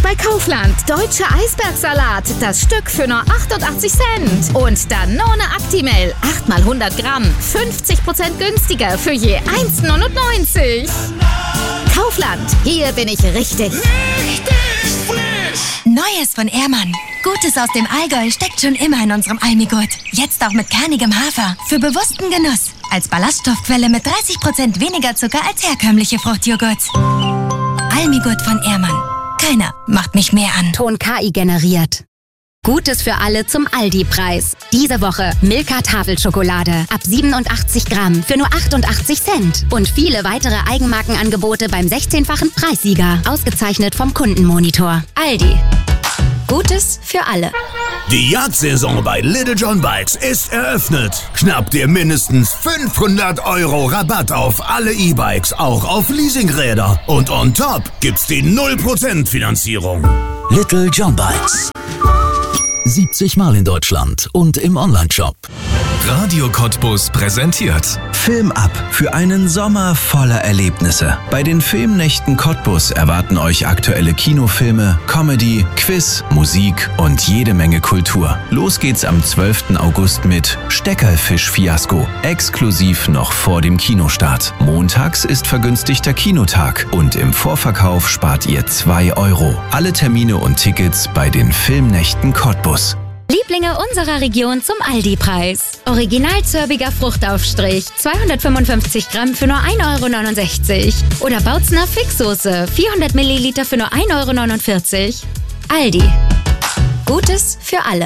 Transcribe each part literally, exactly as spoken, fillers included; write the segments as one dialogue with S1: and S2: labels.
S1: bei Kaufland. Deutsche Eisbergsalat. Das Stück für nur achtundachtzig Cent. Und Danone Actimel. acht mal hundert Gramm. fünfzig Prozent günstiger für je eins neunundneunzig. Kaufland. Hier bin ich richtig.
S2: Richtig frisch.
S3: Neues von Ehrmann. Gutes aus dem Allgäu steckt schon immer in unserem Almigurt. Jetzt auch mit kernigem Hafer. Für bewussten Genuss. Als Ballaststoffquelle mit dreißig Prozent weniger Zucker als herkömmliche Fruchtjoghurts. Almigurt von Ehrmann. Keiner macht mich mehr an.
S1: Ton K I generiert. Gutes für alle zum Aldi-Preis. Diese Woche Milka Tafelschokolade ab siebenundachtzig Gramm für nur achtundachtzig Cent. Und viele weitere Eigenmarkenangebote beim sechzehnfachen Preissieger. Ausgezeichnet vom Kundenmonitor. Aldi. Gutes für alle.
S4: Die Jagdsaison bei Little John Bikes ist eröffnet. Schnapp dir mindestens fünfhundert Euro Rabatt auf alle E-Bikes, auch auf Leasingräder. Und on top gibt's die null Prozent Finanzierung.
S5: Little John Bikes. siebzig Mal in Deutschland und im Onlineshop.
S6: Radio Cottbus präsentiert
S7: Film ab für einen Sommer voller Erlebnisse. Bei den Filmnächten Cottbus erwarten euch aktuelle Kinofilme, Comedy, Quiz, Musik und jede Menge Kultur. Los geht's am zwölften August mit Steckerfisch-Fiasko, exklusiv noch vor dem Kinostart. Montags ist vergünstigter Kinotag und im Vorverkauf spart ihr zwei Euro. Alle Termine und Tickets bei den Filmnächten Cottbus.
S1: Lieblinge unserer Region zum Aldi-Preis. Original zörbiger Fruchtaufstrich, zweihundertfünfundfünfzig Gramm für nur ein Euro neunundsechzig. Oder Bautzner Fixsoße, vierhundert Milliliter für nur ein Euro neunundvierzig. Aldi. Gutes für alle.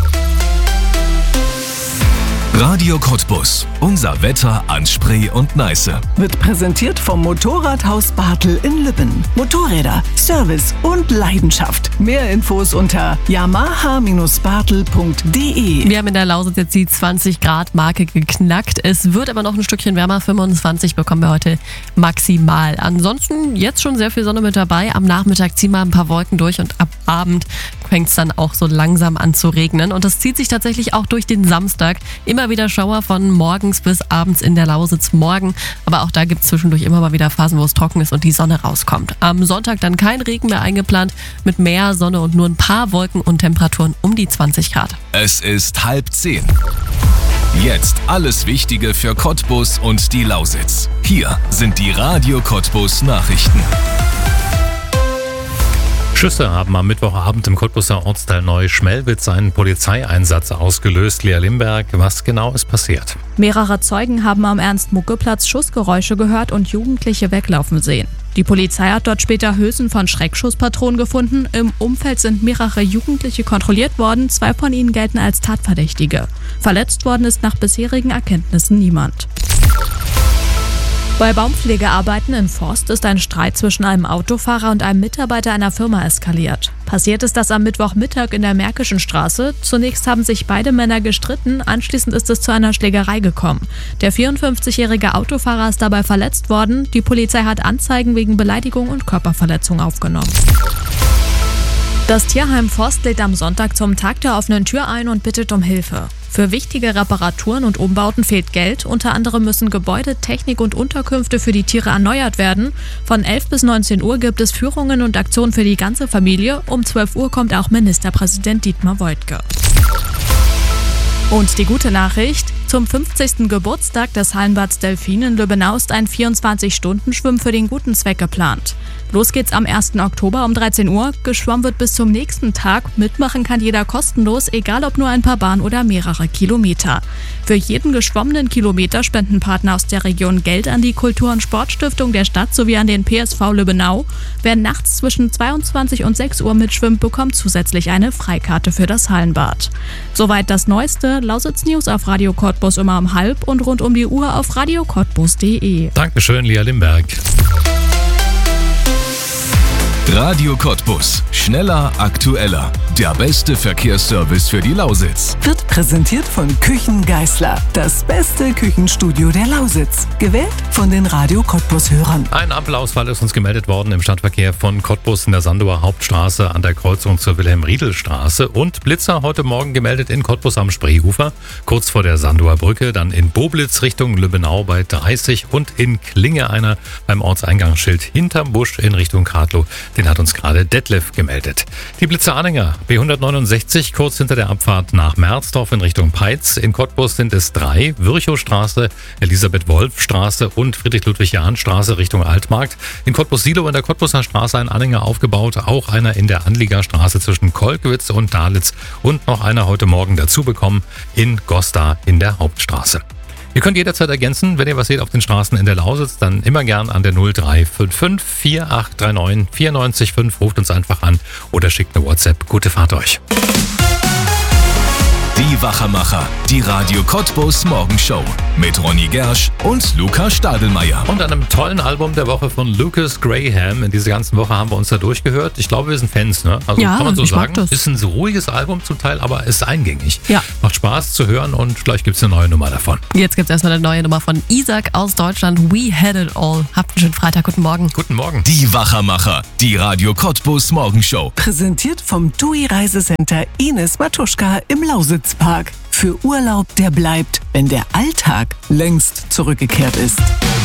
S6: Radio Cottbus. Unser Wetter an Spree und Neiße.
S8: Wird präsentiert vom Motorradhaus Bartel in Lübben. Motorräder, Service und Leidenschaft. Mehr Infos unter yamaha Bindestrich bartel punkt de.
S9: Wir haben in der Lausitz jetzt die zwanzig Grad Marke geknackt. Es wird aber noch ein Stückchen wärmer. fünfundzwanzig bekommen wir heute maximal. Ansonsten jetzt schon sehr viel Sonne mit dabei. Am Nachmittag ziehen wir ein paar Wolken durch und ab Abend fängt es dann auch so langsam an zu regnen. Und das zieht sich tatsächlich auch durch den Samstag. Immer wieder Schauer von morgens bis abends in der Lausitz morgen. Aber auch da gibt es zwischendurch immer mal wieder Phasen, wo es trocken ist und die Sonne rauskommt. Am Sonntag dann kein Regen mehr eingeplant, mit mehr Sonne und nur ein paar Wolken und Temperaturen um die zwanzig Grad.
S6: Es ist halb zehn. Jetzt alles Wichtige für Cottbus und die Lausitz. Hier sind die Radio Cottbus Nachrichten.
S10: Schüsse haben am Mittwochabend im Cottbuser Ortsteil Neuschmelwitz einen Polizeieinsatz ausgelöst. Lea Limberg, was genau ist passiert?
S11: Mehrere Zeugen haben am Ernst-Mucke-Platz Schussgeräusche gehört und Jugendliche weglaufen sehen. Die Polizei hat dort später Hülsen von Schreckschusspatronen gefunden. Im Umfeld sind mehrere Jugendliche kontrolliert worden. Zwei von ihnen gelten als Tatverdächtige. Verletzt worden ist nach bisherigen Erkenntnissen niemand. Bei Baumpflegearbeiten in Forst ist ein Streit zwischen einem Autofahrer und einem Mitarbeiter einer Firma eskaliert. Passiert ist das am Mittwochmittag in der Märkischen Straße. Zunächst haben sich beide Männer gestritten, anschließend ist es zu einer Schlägerei gekommen. Der vierundfünfzigjährige Autofahrer ist dabei verletzt worden. Die Polizei hat Anzeigen wegen Beleidigung und Körperverletzung aufgenommen. Das Tierheim Forst lädt am Sonntag zum Tag der offenen Tür ein und bittet um Hilfe. Für wichtige Reparaturen und Umbauten fehlt Geld. Unter anderem müssen Gebäude, Technik und Unterkünfte für die Tiere erneuert werden. Von elf bis neunzehn Uhr gibt es Führungen und Aktionen für die ganze Familie. Um zwölf Uhr kommt auch Ministerpräsident Dietmar Woidke. Und die gute Nachricht: Zum fünfzigsten Geburtstag des Hallenbads Delfin in Lübbenau ist ein vierundzwanzig-Stunden-Schwimmen für den guten Zweck geplant. Los geht's am ersten Oktober um dreizehn Uhr. Geschwommen wird bis zum nächsten Tag. Mitmachen kann jeder kostenlos, egal ob nur ein paar Bahnen oder mehrere Kilometer. Für jeden geschwommenen Kilometer spenden Partner aus der Region Geld an die Kultur- und Sportstiftung der Stadt sowie an den P S V Lübbenau. Wer nachts zwischen zweiundzwanzig und sechs Uhr mitschwimmt, bekommt zusätzlich eine Freikarte für das Hallenbad. Soweit das Neueste. Lausitz News auf Radio Cottbus immer um halb und rund um die Uhr auf radio cottbus punkt de.
S10: Dankeschön, Lea Limberg.
S6: Radio Cottbus. Schneller, aktueller. Der beste Verkehrsservice für die Lausitz.
S8: Wird präsentiert von Küchen Geißler. Das beste Küchenstudio der Lausitz. Gewählt von den Radio Cottbus-Hörern.
S10: Ein Ampelausfall ist uns gemeldet worden im Stadtverkehr von Cottbus in der Sandower Hauptstraße an der Kreuzung zur Wilhelm-Riedel-Straße. Und Blitzer heute Morgen gemeldet in Cottbus am Spreeufer, kurz vor der Sandower Brücke. Dann in Boblitz Richtung Lübbenau bei dreißig und in Klinge einer beim Ortseingangsschild hinterm Busch in Richtung Kartlow. Den Den hat uns gerade Detlef gemeldet. Die Blitzer Anhänger B hundertneunundsechzig kurz hinter der Abfahrt nach Merzdorf in Richtung Peitz. In Cottbus sind es drei. Virchowstraße, Elisabeth-Wolf-Straße und Friedrich-Ludwig-Jahn-Straße Richtung Altmarkt. In Cottbus-Silo in der Cottbuser Straße ein Anhänger aufgebaut. Auch einer in der Anliegerstraße zwischen Kolkwitz und Dalitz. Und noch einer heute Morgen dazu bekommen in Gosta in der Hauptstraße. Ihr könnt jederzeit ergänzen, wenn ihr was seht auf den Straßen in der Lausitz, dann immer gern an der null drei fünf fünf vier acht drei neun vier neun fünf. Ruft uns einfach an oder schickt eine WhatsApp. Gute Fahrt euch.
S6: Die Wachermacher, die Radio Cottbus Morgenshow mit Ronny Gersch und Lukas Stadelmeier.
S10: Und an einem tollen Album der Woche von Lucas Graham. In dieser ganzen Woche haben wir uns da durchgehört. Ich glaube, wir sind Fans, ne? Also
S9: ja,
S10: kann man so
S9: ich
S10: sagen.
S9: mag das.
S10: Ist ein so ruhiges Album zum Teil, aber ist eingängig.
S9: Ja.
S10: Macht Spaß zu hören und gleich gibt es eine neue Nummer davon.
S9: Jetzt gibt es erstmal eine neue Nummer von Isaac aus Deutschland. We Had It All. Habt einen schönen Freitag. Guten Morgen.
S10: Guten Morgen.
S6: Die Wachermacher, die Radio Cottbus Morgenshow.
S8: Präsentiert vom T U I Reisecenter Ines Matuschka im Lausitzpark. Für Urlaub, der bleibt, wenn der Alltag längst zurückgekehrt ist.